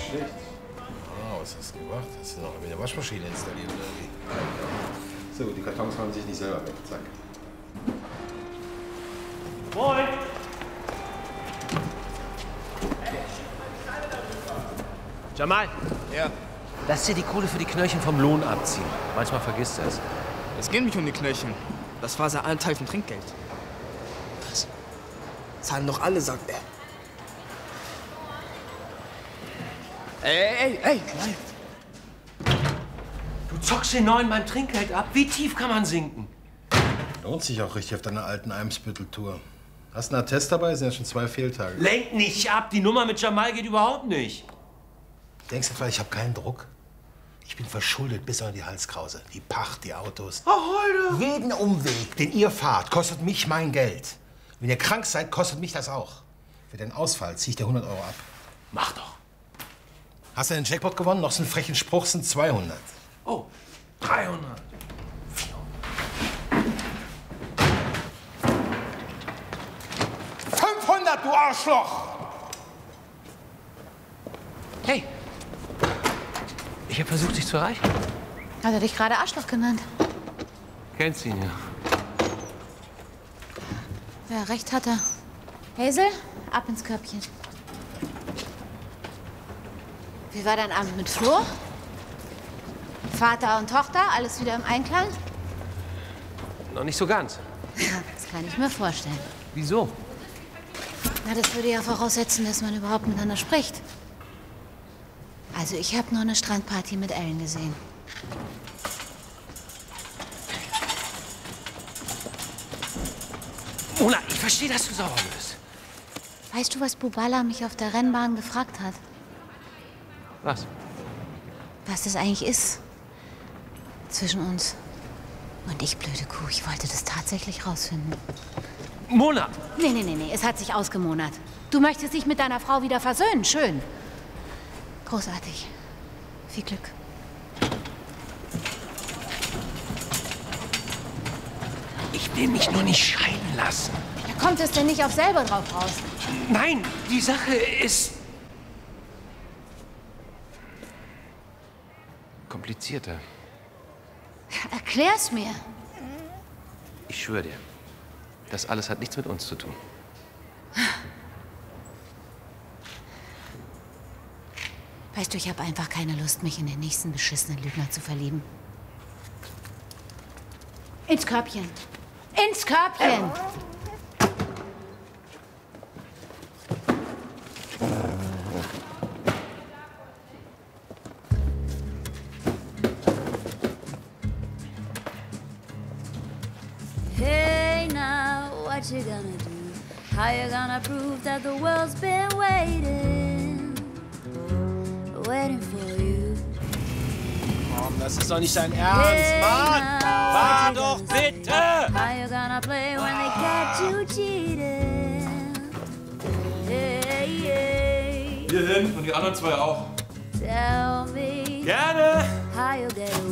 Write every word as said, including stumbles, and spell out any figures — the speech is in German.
nicht schlecht. Ah, was hast du gemacht? Hast du noch eine Waschmaschine installiert oder wie? So, die Kartons machen sich nicht selber weg. Zack. Moin! Jamal! Ja? Lass dir die Kohle für die Knöllchen vom Lohn abziehen. Manchmal vergisst er es. Es geht nicht um die Knöllchen. Das war sein Anteil vom Trinkgeld. Was? Zahlen doch alle, sagt er. Ey, ey, ey, nein. Du zockst den neuen Mann Trinkgeld ab? Wie tief kann man sinken? Lohnt sich auch richtig auf deiner alten Eimsbüttel-Tour. Hast du einen Attest dabei? Sind ja schon zwei Fehltage. Lenk nicht ab! Die Nummer mit Jamal geht überhaupt nicht. Denkst du vielleicht, ich habe keinen Druck? Ich bin verschuldet bis an die Halskrause. Die Pacht, die Autos. Oh, Holder! Jeden Umweg, den ihr fahrt, kostet mich mein Geld. Wenn ihr krank seid, kostet mich das auch. Für den Ausfall ziehe ich dir hundert Euro ab. Mach doch. Hast du den Jackpot gewonnen? Noch so einen frechen Spruch, sind zweihundert. Oh, dreihundert. fünfhundert, du Arschloch! Hey! Ich habe versucht, dich zu erreichen. Hat er dich gerade Arschloch genannt? Kennst ihn ja. Ja, recht hat er. Hazel, ab ins Körbchen. Wie war dein Abend mit Flo? Vater und Tochter, alles wieder im Einklang? Noch nicht so ganz. Ja, das kann ich mir vorstellen. Wieso? Na, das würde ja voraussetzen, dass man überhaupt miteinander spricht. Also, ich habe nur eine Strandparty mit Ellen gesehen. Mona, ich verstehe, dass du sauer bist. Weißt du, was Bubala mich auf der Rennbahn gefragt hat? Was? Was das eigentlich ist zwischen uns. Und ich, blöde Kuh, ich wollte das tatsächlich rausfinden. Mona! Nee, nee, nee, nee, es hat sich ausgemonat. Du möchtest dich mit deiner Frau wieder versöhnen, schön. Großartig. Viel Glück. Ich will mich nur nicht scheiden lassen. Ja, kommt es denn nicht auf selber drauf raus? Nein, die Sache ist komplizierter. Ja, erklär's mir. Ich schwöre dir, das alles hat nichts mit uns zu tun. Weißt du, ich habe einfach keine Lust, mich in den nächsten beschissenen Lügner zu verlieben. Ins Körbchen. Ins Körbchen! Hey now, what you gonna do? How you gonna prove that the world's been waiting, waiting for you? Komm, das ist doch nicht dein Ernst, Mann! Fahr doch bitte! How you gonna play when they catch you cheating? Hey, hey. Hier hin und die anderen zwei auch. Tell me Gerne! how you get